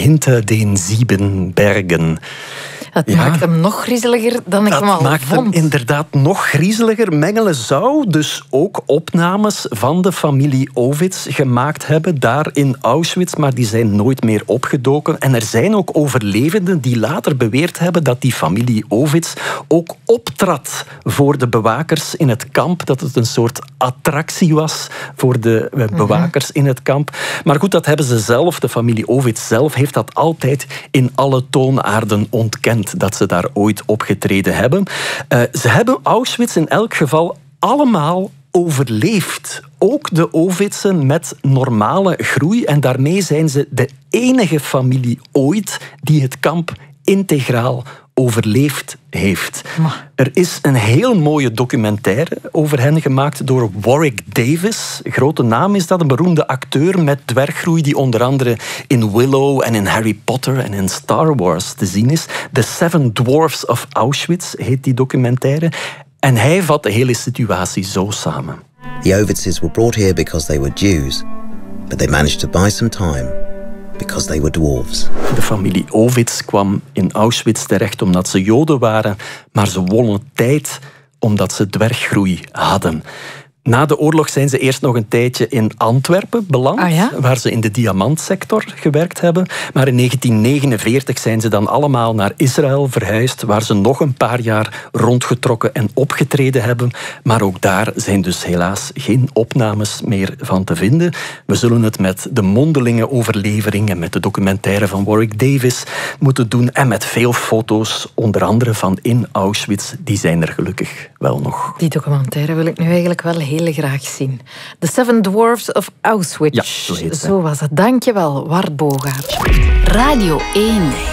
hinter den Siebenbergen. Het maakt hem nog griezeliger dan ik hem al vond. Dat maakt hem inderdaad nog griezeliger. Mengele zou dus ook opnames van de familie Ovitz gemaakt hebben, daar in Auschwitz, maar die zijn nooit meer opgedoken. En er zijn ook overlevenden die later beweerd hebben dat die familie Ovitz ook optrad voor de bewakers in het kamp, dat het een soort attractie was voor de bewakers in het kamp. Maar goed, dat hebben ze zelf, de familie Ovitz zelf, heeft dat altijd in alle toonaarden ontkend, dat ze daar ooit opgetreden hebben. Ze hebben Auschwitz in elk geval allemaal overleefd. Ook de Ovitzen met normale groei. En daarmee zijn ze de enige familie ooit die het kamp integraal overleefd heeft. Er is een heel mooie documentaire over hen gemaakt door Warwick Davis. Grote naam is dat, een beroemde acteur met dwerggroei die onder andere in Willow en in Harry Potter en in Star Wars te zien is. The Seven Dwarfs of Auschwitz heet die documentaire. En hij vat de hele situatie zo samen. The Ovitzes were brought here because they were Jews, but they managed to buy some time because they were dwarves. De familie Ovitz kwam in Auschwitz terecht omdat ze Joden waren, maar ze wonnen tijd omdat ze dwerggroei hadden. Na de oorlog zijn ze eerst nog een tijdje in Antwerpen beland, waar ze in de diamantsector gewerkt hebben. Maar in 1949 zijn ze dan allemaal naar Israël verhuisd, waar ze nog een paar jaar rondgetrokken en opgetreden hebben. Maar ook daar zijn dus helaas geen opnames meer van te vinden. We zullen het met de mondelinge overlevering en met de documentaire van Warwick Davis moeten doen. En met veel foto's, onder andere van in Auschwitz. Die zijn er gelukkig wel nog. Die documentaire wil ik nu eigenlijk wel heel graag zien. The Seven Dwarfs of Auschwitz. Ja, zo heet het. Zo was het. Dankjewel, Wart Bogaert. Radio 1.